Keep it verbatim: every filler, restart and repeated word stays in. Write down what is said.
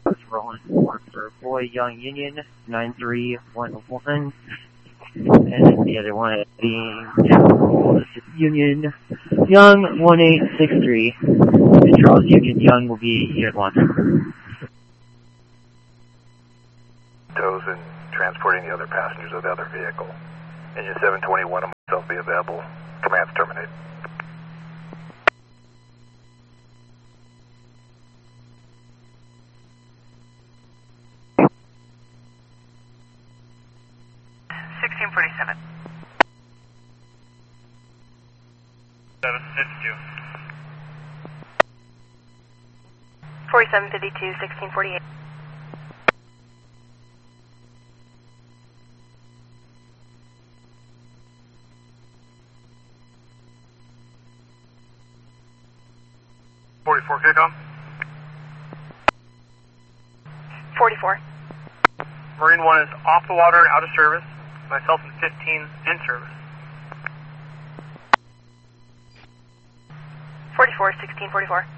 rolling for, for Boy Young Union, nine three one one. And then the other one being Union Young, one eight six three. And Charles Union Young will be unit one. Tows and transporting the other passengers of the other vehicle. Engine seven twenty-one and myself be available. Commands terminate. sixteen forty-seven. seven fifty-two. forty-seven fifty-two, sixteen forty-eight. forty-four kickoff. forty-four. Marine one is off the water and out of service. Myself and fifteen in service. forty-four, sixteen forty-four.